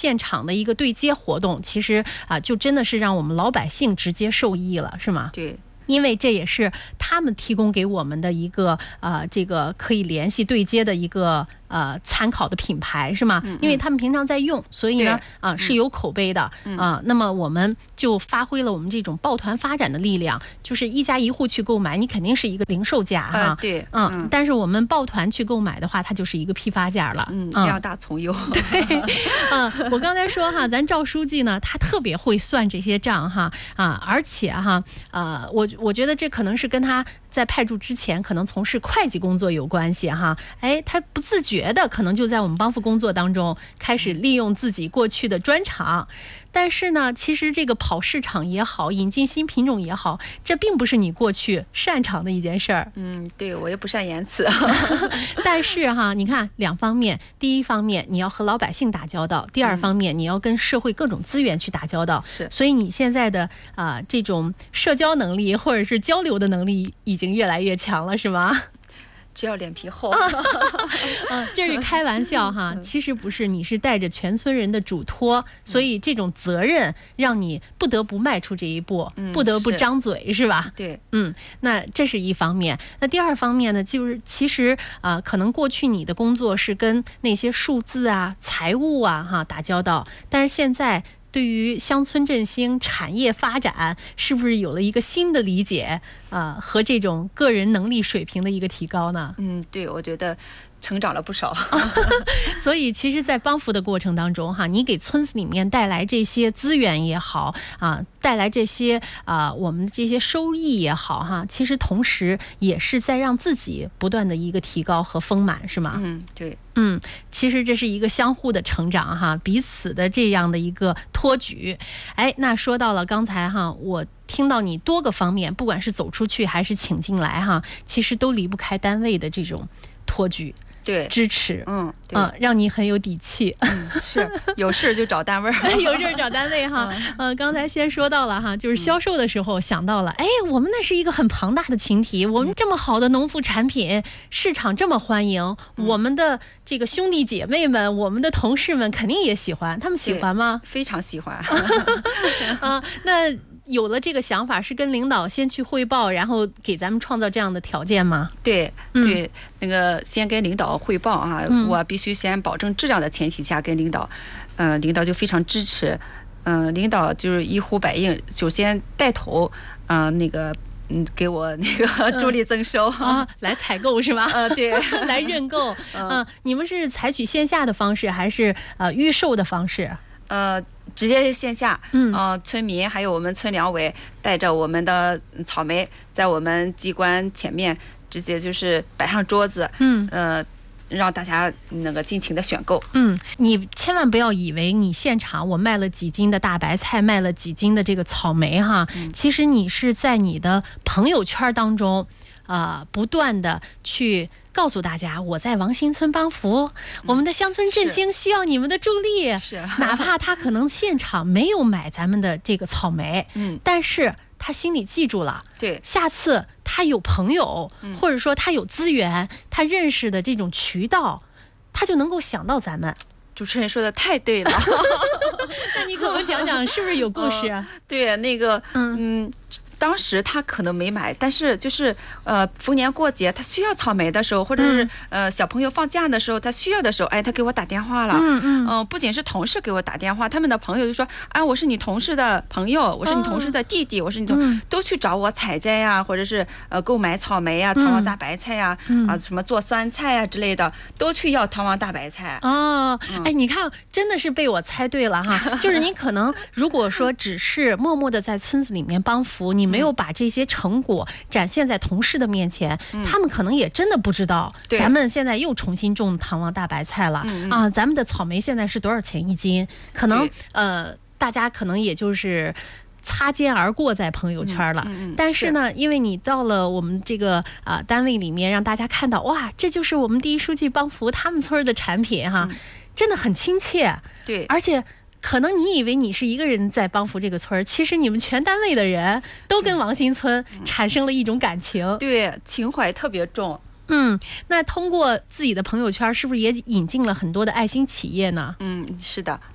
现场的一个对接活动，其实就真的是让我们老百姓直接受益了，是吗？ 对。 因为这也是他们提供给我们的一个这个可以联系对接的一个参考的品牌，是吗？因为他们平常在用，所以呢是有口碑的那么我们就发挥了我们这种抱团发展的力量，就是一家一户去购买，你肯定是一个零售价哈， 对， 但是我们抱团去购买的话，它就是一个批发价了， 量大从优。 对，我刚才说哈，咱赵书记呢，他特别会算这些账哈而且哈我觉得这可能是跟他在派驻之前可能从事会计工作有关系哈，他不自觉的可能就在我们帮扶工作当中开始利用自己过去的专长，但是呢，其实这个跑市场也好，引进新品种也好，这并不是你过去擅长的一件事儿。 对，我也不善言辞。 但是哈，你看两方面，第一方面你要和老百姓打交道，第二方面你要跟社会各种资源去打交道。 是， 所以你现在的这种社交能力或者是交流的能力已经越来越强了，是吗？ 只要脸皮厚。 这是开玩笑哈，其实不是，你是带着全村人的嘱托，所以这种责任让你不得不迈出这一步，不得不张嘴，是吧？ 对， 那这是一方面。那第二方面呢，就是其实可能过去你的工作是跟那些数字财务打交道，但是现在对于乡村振兴、产业发展，是不是有了一个新的理解和这种个人能力水平的一个提高呢？ 对，我觉得成长了不少。 所以其实在帮扶的过程当中你给村子里面带来这些资源也好带来这些我们这些收益也好其实同时也是在让自己不断的一个提高和丰满，是吗？ 对。 其实这是一个相互的成长彼此的这样的一个托举。那说到了刚才我听到你多个方面，不管是走出去还是请进来其实都离不开单位的这种托举。 对， 支持， 对， 让你很有底气。 是，有事就找单位。 有事找单位刚才先说到了就是销售的时候想到了，我们那是一个很庞大的群体，我们这么好的农副产品，市场这么欢迎，我们的这个兄弟姐妹们，我们的同事们肯定也喜欢，他们喜欢吗？ 非常喜欢。 那有了这个想法，是跟领导先去汇报，然后给咱们创造这样的条件吗？ 对，那个先跟领导汇报我必须先保证质量的前提下跟领导，领导就非常支持，领导就是一呼百应，首先带头，给我那个助力增收来采购是吧？ 对， 来认购。你们是采取线下的方式还是预售的方式？ 直接线下，村民还有我们村两委带着我们的草莓，在我们机关前面直接就是摆上桌子，让大家那个尽情的选购。 你千万不要以为你现场我卖了几斤的大白菜，卖了几斤的这个草莓其实你是在你的朋友圈当中不断的去告诉大家，我在王新村帮扶，我们的乡村振兴需要你们的助力。 是， 哪怕他可能现场没有买咱们的这个草莓，但是他心里记住了。 对， 下次他有朋友，或者说他有资源，他认识的这种渠道，他就能够想到咱们。 主持人说的太对了。 那你给我们讲讲，是不是有故事对，那个当时他可能没买，但是就是逢年过节他需要草莓的时候，或者是小朋友放假的时候他需要的时候，他给我打电话了。不仅是同事给我打电话，他们的朋友就说，我是你同事的朋友，我是你同事的弟弟，我是你都去找我采摘或者是购买草莓糖王大白菜什么做酸菜之类的，都去要糖王大白菜。 你看真的是被我猜对了就是你可能如果说只是默默的在村子里面帮扶，你没有把这些成果展现在同事的面前，他们可能也真的不知道咱们现在又重新种糖王大白菜了咱们的草莓现在是多少钱一斤，可能大家可能也就是擦肩而过在朋友圈了。但是呢，因为你到了我们这个单位里面，让大家看到，哇，这就是我们第一书记帮扶他们村的产品真的很亲切。 对， 而且可能你以为你是一个人在帮扶这个村，其实你们全单位的人都跟王新村产生了一种感情。 对，情怀特别重。 那通过自己的朋友圈，是不是也引进了很多的爱心企业呢？ 是的。